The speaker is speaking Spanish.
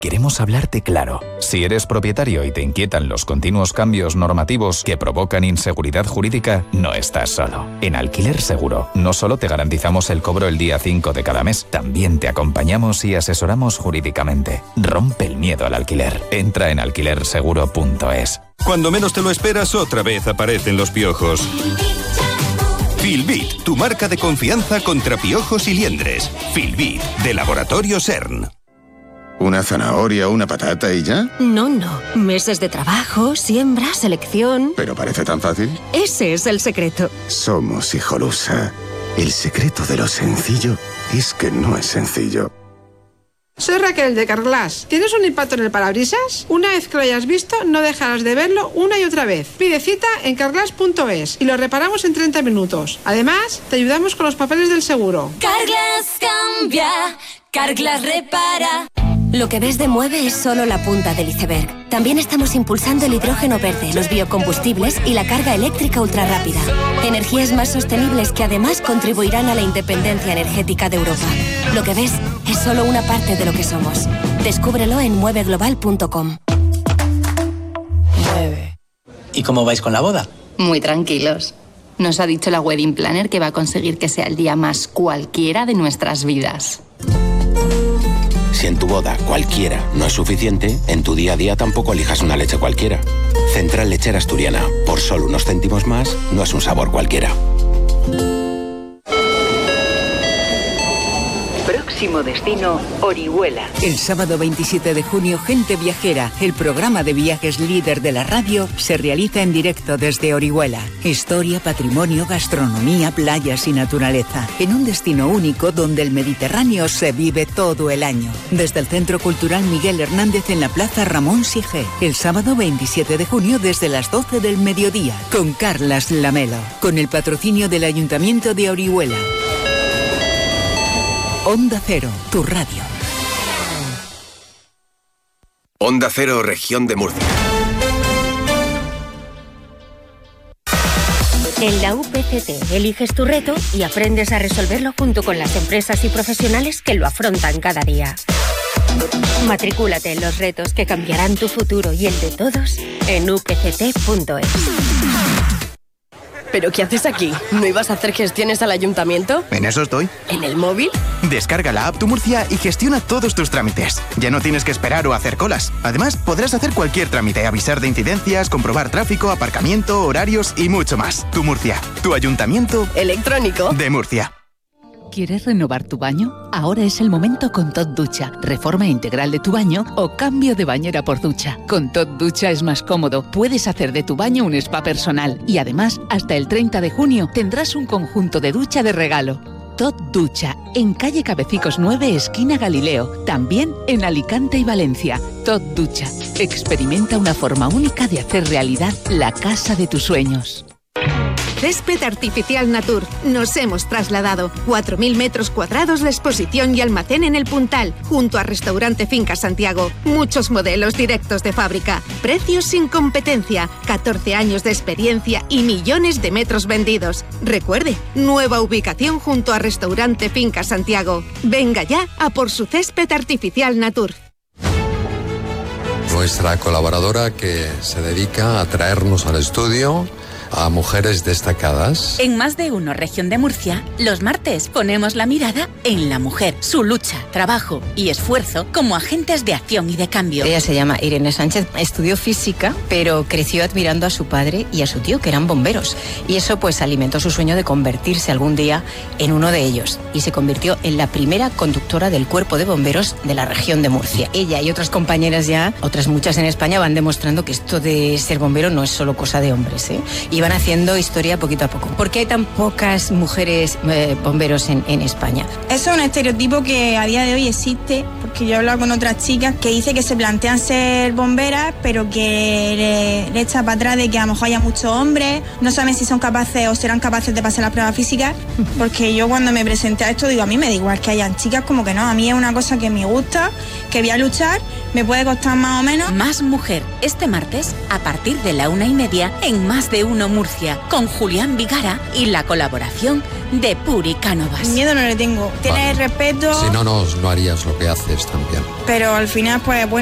Queremos hablarte claro. Si eres propietario y te inquietan los continuos cambios normativos que provocan inseguridad jurídica, no estás solo. En Alquiler Seguro, no solo te garantizamos el cobro el día 5 de cada mes, también te acompañamos y asesoramos jurídicamente. Rompe el miedo al alquiler. Entra en alquilerseguro.es. Cuando menos te lo esperas, otra vez aparecen los piojos. Filbit, tu marca de confianza contra piojos y liendres. Filbit, de Laboratorio CERN. ¿Una zanahoria, una patata y ya? No. Meses de trabajo, siembra, selección... ¿Pero parece tan fácil? Ese es el secreto. Somos Hijolusa. El secreto de lo sencillo es que no es sencillo. Soy Raquel de Carglass. ¿Tienes un impacto en el parabrisas? Una vez que lo hayas visto, no dejarás de verlo una y otra vez. Pide cita en carglass.es y lo reparamos en 30 minutos. Además, te ayudamos con los papeles del seguro. Carglass cambia, Carglass repara. Lo que ves de Mueve es solo la punta del iceberg. También estamos impulsando el hidrógeno verde, los biocombustibles y la carga eléctrica ultrarrápida. Energías más sostenibles que además contribuirán a la independencia energética de Europa. Lo que ves es solo una parte de lo que somos. Descúbrelo en mueveglobal.com. Mueve. ¿Y cómo vais con la boda? Muy tranquilos. Nos ha dicho la wedding planner que va a conseguir que sea el día más cualquiera de nuestras vidas. Si en tu boda cualquiera no es suficiente, en tu día a día tampoco elijas una leche cualquiera. Central Lechera Asturiana. Por solo unos céntimos más, no es un sabor cualquiera. Próximo destino, Orihuela. El sábado 27 de junio, Gente Viajera, el programa de viajes líder de la radio, se realiza en directo desde Orihuela. Historia, patrimonio, gastronomía, playas y naturaleza. En un destino único donde el Mediterráneo se vive todo el año. Desde el Centro Cultural Miguel Hernández en la Plaza Ramón Sigé. El sábado 27 de junio desde las 12 del mediodía. Con Carlas Lamelo. Con el patrocinio del Ayuntamiento de Orihuela. Onda Cero, tu radio. Onda Cero, Región de Murcia. En la UPCT eliges tu reto y aprendes a resolverlo junto con las empresas y profesionales que lo afrontan cada día. Matricúlate en los retos que cambiarán tu futuro y el de todos en upct.es. ¿Pero qué haces aquí? ¿No ibas a hacer gestiones al ayuntamiento? En eso estoy. ¿En el móvil? Descarga la app Tu Murcia y gestiona todos tus trámites. Ya no tienes que esperar o hacer colas. Además, podrás hacer cualquier trámite, avisar de incidencias, comprobar tráfico, aparcamiento, horarios y mucho más. Tu Murcia, tu ayuntamiento electrónico de Murcia. ¿Quieres renovar tu baño? Ahora es el momento con Tot Ducha. Reforma integral de tu baño o cambio de bañera por ducha. Con Tot Ducha es más cómodo. Puedes hacer de tu baño un spa personal. Y además, hasta el 30 de junio tendrás un conjunto de ducha de regalo. Tot Ducha, en calle Cabecicos 9, esquina Galileo. También en Alicante y Valencia. Tot Ducha. Experimenta una forma única de hacer realidad la casa de tus sueños. Césped Artificial Natur. Nos hemos trasladado. 4.000 metros cuadrados de exposición y almacén en el Puntal, junto a Restaurante Finca Santiago. Muchos modelos directos de fábrica. Precios sin competencia. 14 años de experiencia y millones de metros vendidos. Recuerde, nueva ubicación junto a Restaurante Finca Santiago. Venga ya a por su Césped Artificial Natur. Nuestra colaboradora que se dedica a traernos al estudio a mujeres destacadas. En Más de Uno Región de Murcia, los martes ponemos la mirada en la mujer, su lucha, trabajo y esfuerzo como agentes de acción y de cambio. Ella se llama Irene Sánchez, estudió física, pero creció admirando a su padre y a su tío, que eran bomberos. Y eso pues alimentó su sueño de convertirse algún día en uno de ellos. Y se convirtió en la primera conductora del Cuerpo de Bomberos de la Región de Murcia. Ella y otras compañeras ya, otras muchas en España, van demostrando que esto de ser bombero no es solo cosa de hombres, Y van haciendo historia poquito a poco. ¿Por qué hay tan pocas mujeres bomberos en España? Eso es un estereotipo que a día de hoy existe, porque yo he hablado con otras chicas que dicen que se plantean ser bomberas, pero que le echa para atrás de que a lo mejor haya muchos hombres, no saben si son capaces o serán capaces de pasar las pruebas físicas, porque yo cuando me presenté a esto digo, a mí me da igual que hayan chicas, como que no, a mí es una cosa que me gusta, que voy a luchar, me puede costar más o menos. Más mujer, este martes, a partir de la 1:30, en Más de Uno Murcia, con Julián Vigara y la colaboración de Puri Cánovas. Miedo no le tengo, tienes respeto. Si no, no harías lo que haces también. pero al final pues bueno.